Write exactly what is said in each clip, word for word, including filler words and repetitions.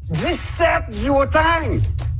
dix-sept du Haut-Tang!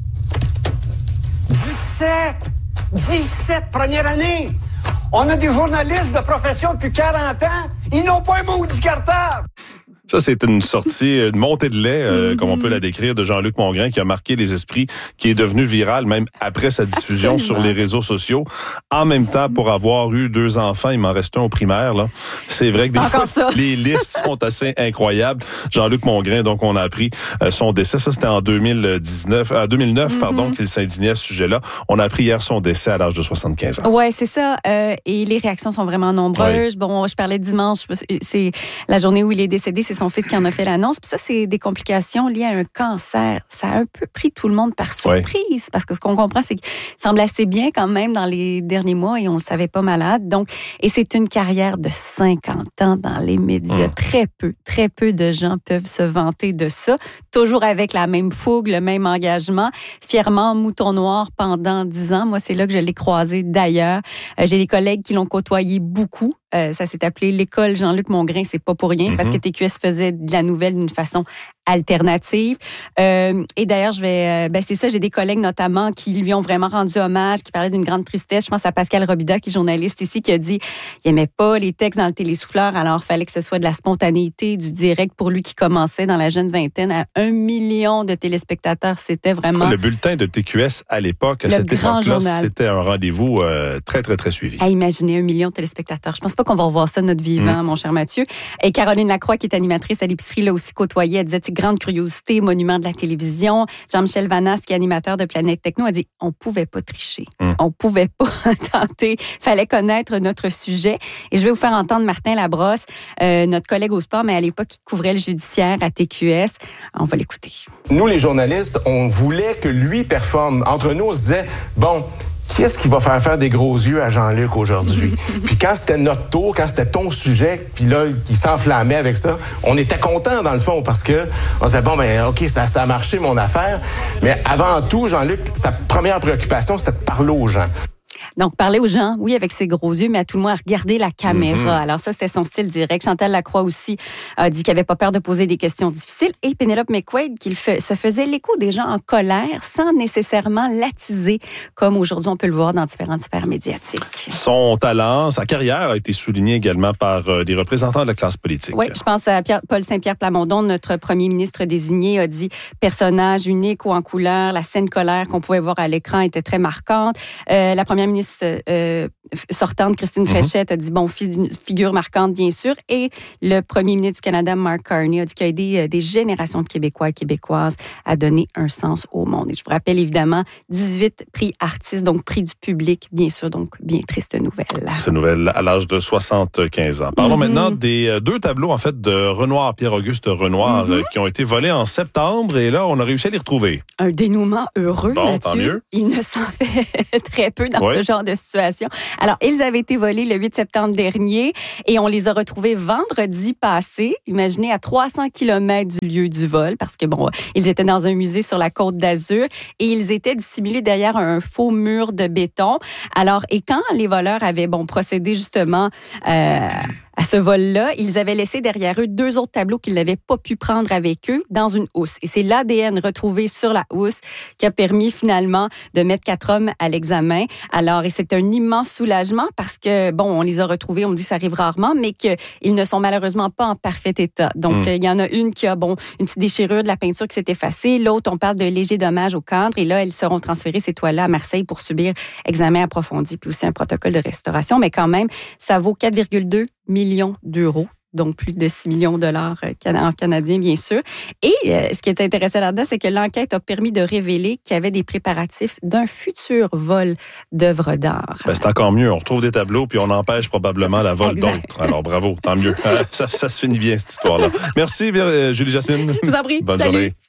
dix-sept! dix-sept, première année! On a des journalistes de profession depuis quarante ans. Ils n'ont pas un maudit cartable! Ça, c'est une sortie, une montée de lait, euh, mm-hmm. comme on peut la décrire, de Jean-Luc Mongrain, qui a marqué les esprits, qui est devenu viral même après sa diffusion Absolument. Sur les réseaux sociaux. En même temps, pour avoir eu deux enfants, il m'en reste un au primaire, là. C'est vrai que des fois, ça. les listes sont assez incroyables. Jean-Luc Mongrain, donc, on a appris euh, son décès. Ça, c'était en deux mille dix-neuf, euh, deux mille neuf, mm-hmm. pardon, qu'il s'indignait à ce sujet-là. On a appris hier son décès à l'âge de soixante-quinze ans. Ouais, c'est ça. Euh, et les réactions sont vraiment nombreuses. Ouais. Bon, je parlais dimanche, c'est la journée où il est décédé, c'est son fils qui en a fait l'annonce. Puis ça, c'est des complications liées à un cancer. Ça a un peu pris tout le monde par surprise. Ouais. Parce que ce qu'on comprend, c'est qu'il semble assez bien quand même dans les derniers mois et on le savait pas malade. Donc, et c'est une carrière de cinquante ans dans les médias. Mmh. Très peu, très peu de gens peuvent se vanter de ça. Toujours avec la même fougue, le même engagement. Fièrement mouton noir pendant dix ans. Moi, c'est là que je l'ai croisé d'ailleurs. Euh, j'ai des collègues qui l'ont côtoyé beaucoup. Euh, ça s'est appelé l'école Jean-Luc Mongrain, c'est pas pour rien, mm-hmm. parce que T Q S faisait de la nouvelle d'une façon alternative. Euh, et d'ailleurs, je vais, euh, ben c'est ça, j'ai des collègues notamment qui lui ont vraiment rendu hommage, qui parlaient d'une grande tristesse. Je pense à Pascal Robida, qui est journaliste ici, qui a dit il aimait pas les textes dans le télésouffleur, alors il fallait que ce soit de la spontanéité, du direct pour lui qui commençait dans la jeune vingtaine à un million de téléspectateurs. C'était vraiment... Le bulletin de T Q S à l'époque, à cette époque-là, c'était un rendez-vous euh, très, très, très suivi. À imaginer un million de téléspectateurs. Je pense pas qu'on va revoir ça de notre vivant, mmh. mon cher Mathieu. Et Caroline Lacroix, qui est animatrice à l'épicerie, l'a aussi côtoyé. Elle disait grande curiosité, monument de la télévision. Jean-Michel Vanas, qui est animateur de Planète Techno, a dit on pouvait pas tricher. Mm. On pouvait pas tenter. Fallait connaître notre sujet. Et je vais vous faire entendre Martin Labrosse, euh, notre collègue au sport, mais à l'époque, qui couvrait le judiciaire à T Q S. On va l'écouter. Nous, les journalistes, on voulait que lui performe. Entre nous, on se disait, bon, qui est-ce qui va faire faire des gros yeux à Jean-Luc aujourd'hui? Puis quand c'était notre tour, quand c'était ton sujet, puis là, il s'enflammait avec ça, on était contents dans le fond parce que on disait, bon, ben OK, ça, ça a marché mon affaire. Mais avant tout, Jean-Luc, sa première préoccupation, c'était de parler aux gens. Donc, parler aux gens, oui, avec ses gros yeux, mais à tout le moins à regarder la caméra. Mm-hmm. Alors ça, c'était son style direct. Chantal Lacroix aussi a dit qu'elle n'avait pas peur de poser des questions difficiles. Et Penelope McQuaid, qui fait, se faisait l'écho des gens en colère sans nécessairement l'attiser, comme aujourd'hui on peut le voir dans différentes sphères médiatiques. Son talent, sa carrière a été soulignée également par euh, des représentants de la classe politique. Oui, je pense à Pierre, Paul Saint-Pierre Plamondon, notre premier ministre désigné, a dit « Personnage unique ou en couleur, la scène colère qu'on pouvait voir à l'écran était très marquante. Euh, » La première ministre Euh, sortante, Christine Fréchette, a dit, bon, figure marquante, bien sûr. Et le premier ministre du Canada, Mark Carney, a dit qu'il a aidé euh, des générations de Québécois et Québécoises à donner un sens au monde. Et je vous rappelle évidemment, dix-huit prix artistes, donc prix du public, bien sûr, donc bien triste nouvelle. C'est nouvelle à l'âge de soixante-quinze ans. Parlons mm-hmm. maintenant des euh, deux tableaux, en fait, de Renoir, Pierre-Auguste Renoir, mm-hmm. euh, qui ont été volés en septembre. Et là, on a réussi à les retrouver. Un dénouement heureux, bon, Mathieu. Tant mieux. Il ne s'en fait très peu dans oui. ce genre de situation. Alors, ils avaient été volés le huit septembre dernier et on les a retrouvés vendredi passé. Imaginez, à trois cents kilomètres du lieu du vol, parce que, bon, ils étaient dans un musée sur la Côte d'Azur et ils étaient dissimulés derrière un faux mur de béton. Alors, et quand les voleurs avaient, bon, procédé justement euh, à ce vol-là, ils avaient laissé derrière eux deux autres tableaux qu'ils n'avaient pas pu prendre avec eux dans une housse. Et c'est l'A D N retrouvé sur la housse qui a permis finalement de mettre quatre hommes à l'examen. Alors, et c'est un immense soulagement parce que, bon, on les a retrouvés, on dit que ça arrive rarement, mais qu'ils ne sont malheureusement pas en parfait état. Donc, il mmh. y en a une qui a, bon, une petite déchirure de la peinture qui s'est effacée. L'autre, on parle de légers dommages au cadre. Et là, elles seront transférées, ces toiles-là, à Marseille pour subir examen approfondi puis aussi un protocole de restauration. Mais quand même, ça vaut quatre virgule deux millions d'euros. Donc, plus de six millions de dollars en canadien, bien sûr. Et euh, ce qui est intéressant là-dedans, c'est que l'enquête a permis de révéler qu'il y avait des préparatifs d'un futur vol d'œuvres d'art. Ben, c'est encore mieux. On retrouve des tableaux, puis on empêche probablement la vol exact. d'autres. Alors, bravo, tant mieux. ça, ça se finit bien, cette histoire-là. Merci, Julie Jasmine. Je vous en prie. Bonne Salut. journée.